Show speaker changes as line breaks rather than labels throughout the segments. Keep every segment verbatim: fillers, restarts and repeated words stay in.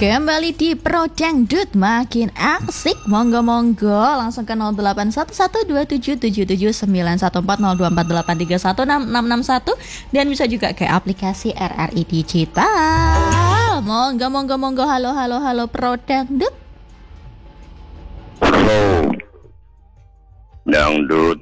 Kembali di Pro Dangdut makin asik. Monggo-monggo langsung ke nol delapan satu satu dua tujuh tujuh tujuh sembilan satu empat nol dua empat delapan tiga satu enam enam enam satu dan bisa juga ke aplikasi R R I Digital. Monggo-monggo-monggo. Halo halo halo Pro Dangdut.
Pro Dangdut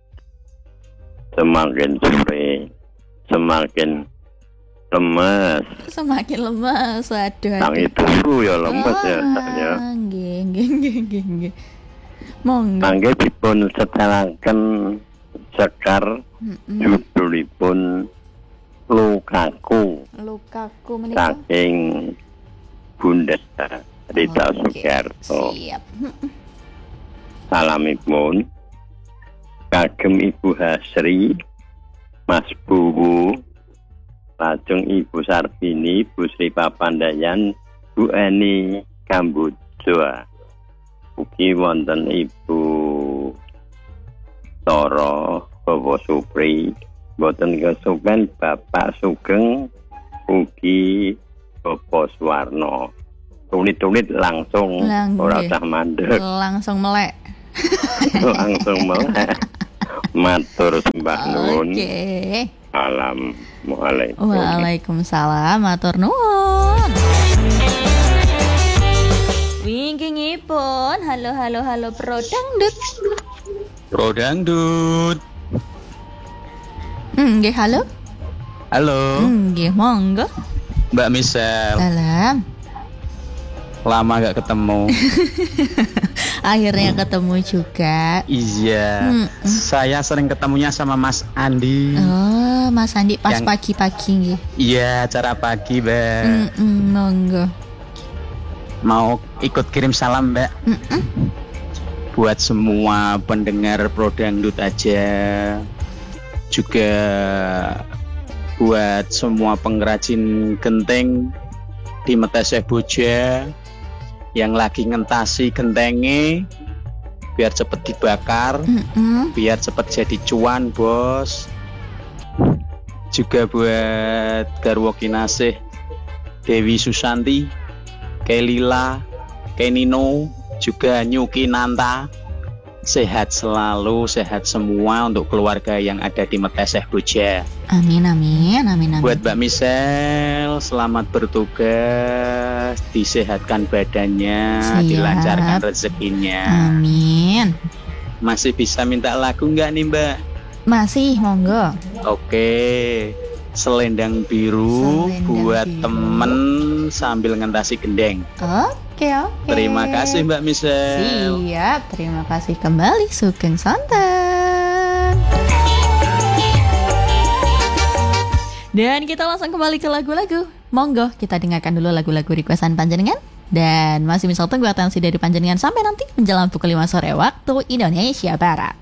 semakin sore semakin lemas.
Semakin lemas, waduh.
Nang itu ya lemas ya saya.
Nggih, nggih, nggih, nggih, nggih. Monggo.
Mangke dipun setelaken sekar judulipun Lukaku.
Lukaku menika.
Saking Bunda Rita
Oke,
Sugiarto.
Siap.
Salamipun kagem Ibu Hasri, Mas Buwu, lajeng Ibu Sarbini, Bu Sri Papandayan, Bu Eni Kamboja. Ugi wonten Ibu Toro, Bapak Supri, boten kesupen Bapak Sugeng, ugi Bapak Suwarno. Tulit-tulit langsung,
Lang-
ora
nggih.
usah mandek,
Langsung melek.
langsung melek. Matur sembah nuwun.
Oke.
Assalamualaikum.
Waalaikumsalam, matur nuwun. Wingkingipun, halo halo halo Pro Dangdut.
Pro Dangdut.
Hmm, nggih halo.
Halo,
Hmm, nggih monggo.
Mbak Michelle.
Salam.
Lama gak ketemu.
Akhirnya ketemu juga.
Iya.
Mm-mm.
Saya sering ketemunya sama Mas Andi.
Oh, Mas Andi pas
Yang-
pagi-pagi nggih.
Iya, acara pagi, Mbak.
Mm-mm, monggo.
Mau ikut kirim salam, Mbak?
Mm-mm.
Buat semua pendengar Pro Dangdut aja. Juga buat semua pengrajin genteng di Meteseh Boja yang lagi ngentasi gentenge biar cepet dibakar,
Mm-mm.
biar cepet jadi cuan, bos. Juga buat garwa kinasih Dewi Susanti, Kelila, Kenino, juga Nyuki Nanta. Sehat selalu, sehat semua untuk keluarga yang ada di Meteseh Boja.
Amin amin amin amin.
Buat Mbak Michelle, selamat bertugas, disehatkan badannya,
Siap.
dilancarkan rezekinya.
Amin.
Masih bisa minta lagu nggak nih, Mbak?
Masih monggo.
Oke, selendang biru
Selendang
buat
biru.
temen sambil ngentasi gendeng.
Oke oke.
Terima kasih Mbak Michelle.
Siap, terima kasih kembali Sugeng Santan. Dan kita langsung kembali ke lagu-lagu. Monggo kita dengarkan dulu lagu-lagu requestan panjenengan. Dan masih misal tunggu atensi dari panjenengan sampai nanti menjelang pukul lima sore waktu Indonesia Barat.